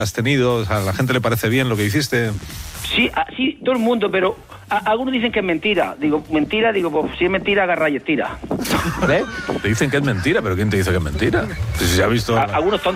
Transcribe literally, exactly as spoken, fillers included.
has tenido? O sea, ¿a la gente le parece bien lo que hiciste? Sí, a, sí, todo el mundo, pero a, algunos dicen que es mentira. Digo, mentira, digo, pues si es mentira, agarra y estira. ¿Eh? Te dicen que es mentira, pero ¿quién te dice que es mentira? Si se ha visto... A, algunos tontos.